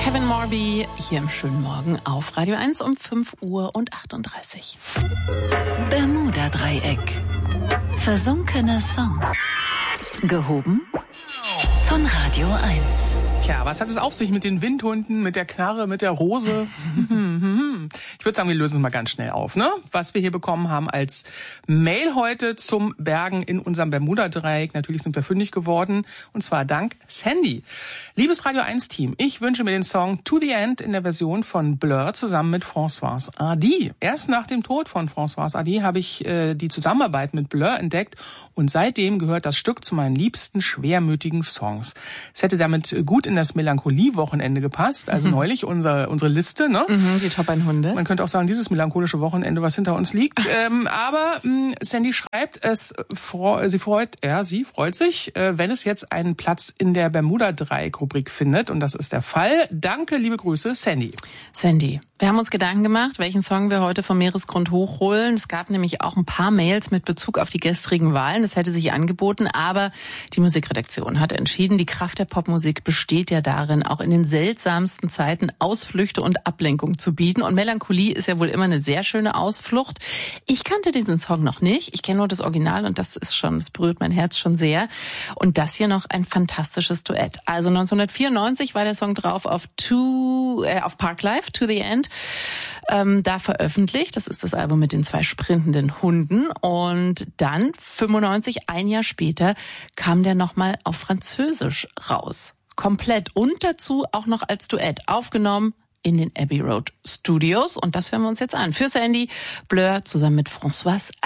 Kevin Morby hier im schönen Morgen auf Radio 1 um 5:38 Uhr. Bermuda-Dreieck. Versunkene Songs. Gehoben von Radio 1. Tja, was hat es auf sich mit den Windhunden, mit der Knarre, mit der Rose? Ich würde sagen, wir lösen es mal ganz schnell auf, ne? Was wir hier bekommen haben als Mail heute zum Bergen in unserem Bermuda-Dreieck. Natürlich sind wir fündig geworden, und zwar dank Sandy. Liebes Radio 1-Team, ich wünsche mir den Song To the End in der Version von Blur zusammen mit Françoise Hardy. Erst nach dem Tod von Françoise Hardy habe ich die Zusammenarbeit mit Blur entdeckt und seitdem gehört das Stück zu meinen liebsten schwermütigen Songs. Es hätte damit gut in das Melancholie-Wochenende gepasst, also neulich unsere Liste, ne? Die Top 100. Man könnte auch sagen, dieses melancholische Wochenende, was hinter uns liegt. Aber Sandy schreibt, sie freut sich, wenn es jetzt einen Platz in der Bermuda-Dreieck-Rubrik findet. Und das ist der Fall. Danke, liebe Grüße, Sandy. Sandy, wir haben uns Gedanken gemacht, welchen Song wir heute vom Meeresgrund hochholen. Es gab nämlich auch ein paar Mails mit Bezug auf die gestrigen Wahlen. Das hätte sich angeboten, aber die Musikredaktion hat entschieden, die Kraft der Popmusik besteht ja darin, auch in den seltsamsten Zeiten Ausflüchte und Ablenkung zu bieten. Und Melancholie ist ja wohl immer eine sehr schöne Ausflucht. Ich kannte diesen Song noch nicht. Ich kenne nur das Original und das berührt mein Herz schon sehr. Und das hier noch ein fantastisches Duett. Also 1994 war der Song drauf auf Parklife, To the End. Da veröffentlicht. Das ist das Album mit den 2 sprintenden Hunden. Und dann, 95, ein Jahr später, kam der nochmal auf Französisch raus. Komplett. Und dazu auch noch als Duett aufgenommen in den Abbey Road Studios. Und das hören wir uns jetzt an. Für Sandy, Blur zusammen mit Françoise